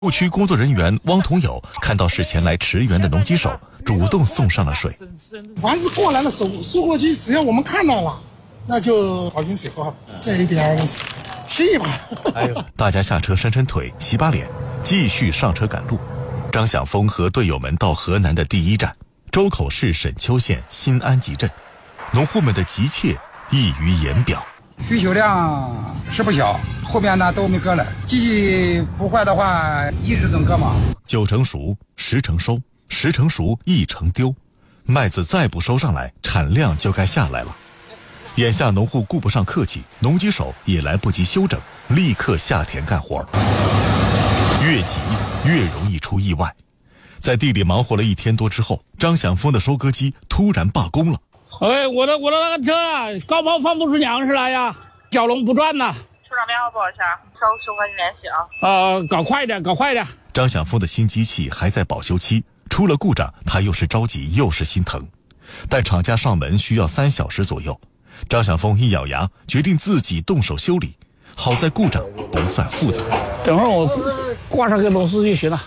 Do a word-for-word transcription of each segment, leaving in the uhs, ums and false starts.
务区工作人员汪同友看到是前来驰援的农机手，主动送上了水。 凡是过来的收收获机，只要我们看到了，那就好饮水喝，这一点心意吧。 哎呦，大家下车扇扇腿，洗把脸，继续上车赶路。张晓峰和队友们到河南的第一站周口市沈丘县新安集镇，农户们的急切溢于言表。 需求量是不小，后边呢都没割了，机器不坏的话一直能割嘛。 九成熟，十成收，十成熟，一成丢。麦子再不收上来，产量就该下来了。眼下农户顾不上客气，农机手也来不及休整，立刻下田干活。越急越容易出意外。在地里忙活了一天多之后，张晓峰的收割机突然罢工了。 哎，我的我的那个车啊，高抛放不出粮食来呀，蛟龙不转呐。 处长电话拨一下，找收割机联系啊。 呃，搞快点，搞快点。 张晓峰的新机器还在保修期，出了故障，他又是着急又是心疼。但厂家上门需要三小时左右，张晓峰一咬牙，决定自己动手修理。好在故障不算复杂， 等会儿我挂上个螺丝就行了。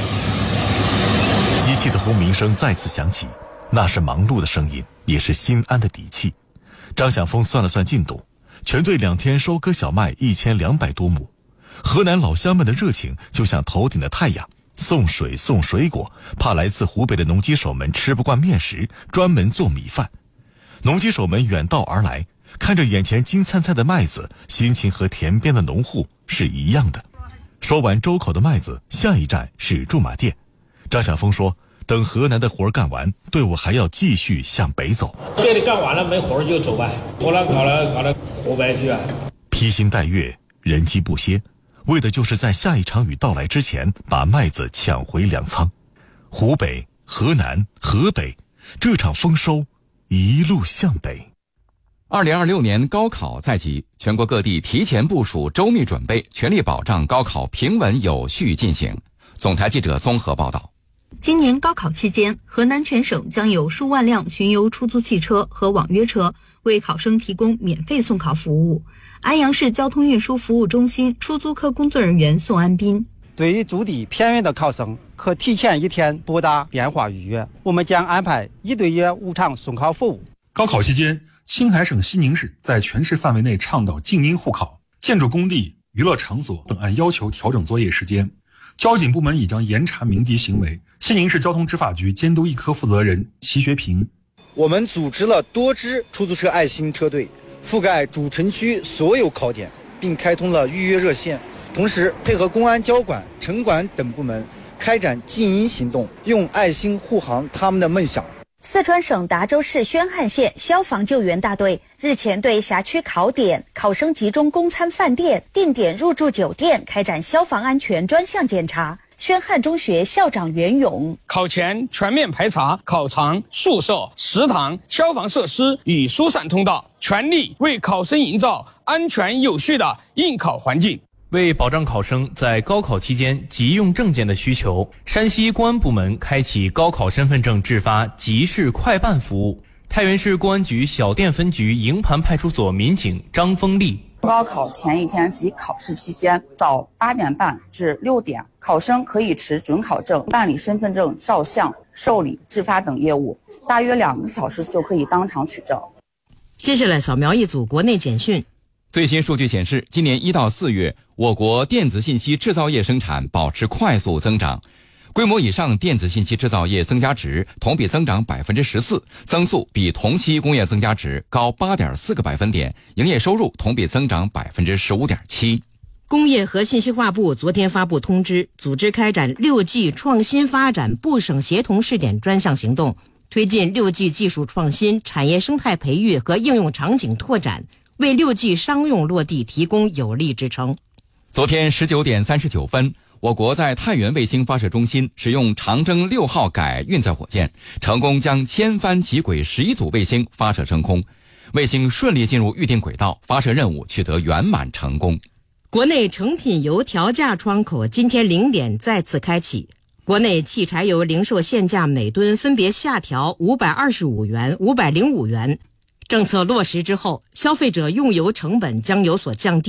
机器的轰鸣声再次响起，那是忙碌的声音，也是心安的底气。张晓峰算了算进度，全队两天收割小麦一千两百多亩。河南老乡们的热情就像头顶的太阳，送水送水果，怕来自湖北的农机手们吃不惯面食，专门做米饭。农机手们远道而来，看着眼前金灿灿的麦子，心情和田边的农户是一样的。说完周口的麦子，下一站是驻马店。张晓峰说，等河南的活干完，队伍还要继续向北走。 这里干完了没活就走吧，河南搞了搞了湖北去啊。 披星戴月，人机不歇，为的就是在下一场雨到来之前把麦子抢回粮仓。湖北、河南、河北，这场丰收一路向北。 二零二六年高考在即，全国各地提前部署、周密准备，全力保障高考平稳有序进行。总台记者综合报道。 今年高考期间，河南全省将有数万辆巡游出租汽车和网约车为考生提供免费送考服务。安阳市交通运输服务中心出租科工作人员宋安斌： 对于住地偏远的考生，可提前一天拨打电话预约，我们将安排一对一无偿送考服务。 高考期间，青海省西宁市在全市范围内倡导静音护考，建筑工地、娱乐场所等按要求调整作业时间。交警部门已将严查鸣笛行为。西宁市交通执法局监督一科负责人齐学平： 我们组织了多支出租车爱心车队，覆盖主城区所有考点，并开通了预约热线，同时配合公安交管、城管等部门开展静音行动，用爱心护航他们的梦想。 四川省达州市宣汉县消防救援大队日前对辖区考点、考生集中供餐饭店、定点入住酒店开展消防安全专项检查。宣汉中学校长袁勇： 考前全面排查考场、宿舍、食堂、消防设施与疏散通道，全力为考生营造安全有序的应考环境。 为保障考生在高考期间急用证件的需求，山西公安部门开启高考身份证制发即时快办服务。太原市公安局小店分局营盘派出所民警张丰利： 高考前一天及考试期间，早八点半至六点，考生可以持准考证办理身份证照相、受理、制发等业务，大约两个小时就可以当场取证。 接下来扫描一组国内简讯。 最新数据显示，今年一到四月，我国电子信息制造业生产保持快速增长，规模以上电子信息制造业增加值同比增长百分之十四，增速比同期工业增加值高八点四个百分点，营业收入同比增长百分之十五点七。 工业和信息化部昨天发布通知，组织开展六 G 创新发展部省协同试点专项行动，推进六 G 技术创新、产业生态培育和应用场景拓展，为六 G 商用落地提供有力支撑。 昨天十九点三十九分，我国在太原卫星发射中心使用长征六号改运载火箭，成功将千帆起轨十一组卫星发射升空，卫星顺利进入预定轨道，发射任务取得圆满成功。 国内成品油调价窗口今天零点再次开启，国内汽柴油零售限价每吨分别下调五百二十五元、五百零五元。政策落实之后，消费者用油成本将有所降低，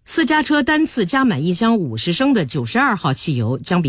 私家车单次加满一箱五十升的九十二号汽油将比